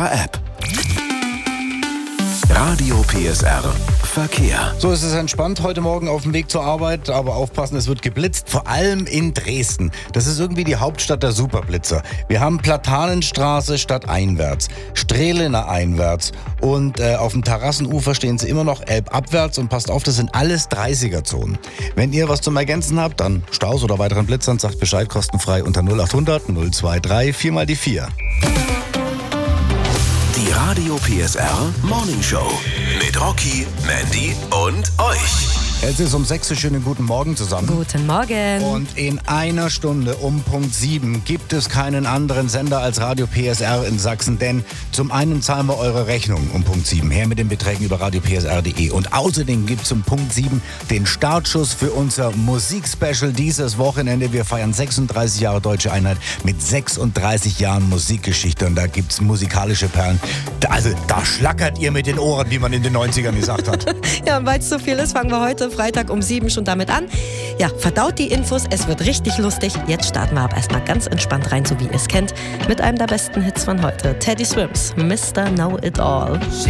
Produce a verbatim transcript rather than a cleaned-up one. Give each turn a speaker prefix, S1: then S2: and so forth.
S1: unserer App. Radio P S R Verkehr.
S2: So ist es entspannt heute Morgen auf dem Weg zur Arbeit, aber aufpassen, es wird geblitzt, vor allem in Dresden. Das ist irgendwie die Hauptstadt der Superblitzer. Wir haben Platanenstraße stadteinwärts, Strehlener einwärts und äh, auf dem Terrassenufer stehen sie immer noch elbabwärts und passt auf, das sind alles dreißiger-Zonen. Wenn ihr was zum Ergänzen habt, dann Staus oder weiteren Blitzern, sagt Bescheid, kostenfrei unter null acht hundert null zwei drei vier mal die vier.
S1: Die Radio P S R Morning Show mit Rocky, Mandy und euch.
S2: Es ist um sechs Uhr, schönen guten Morgen zusammen.
S3: Guten Morgen.
S2: Und in einer Stunde um Punkt sieben gibt es keinen anderen Sender als Radio P S R in Sachsen, denn zum einen zahlen wir eure Rechnung um Punkt sieben, her mit den Beträgen über radio p s r punkt d e und außerdem gibt es um Punkt sieben den Startschuss für unser Musikspecial dieses Wochenende. Wir feiern sechsunddreißig Jahre Deutsche Einheit mit sechsunddreißig Jahren Musikgeschichte und da gibt es musikalische Perlen. Also da schlackert ihr mit den Ohren, wie man in den neunzigern gesagt hat.
S3: Ja, und weil es so viel ist, fangen wir heute Freitag um sieben schon damit an. Ja, verdaut die Infos, es wird richtig lustig. Jetzt starten wir aber erstmal ganz entspannt rein, so wie ihr es kennt, mit einem der besten Hits von heute. Teddy Swims, Mister Know It All.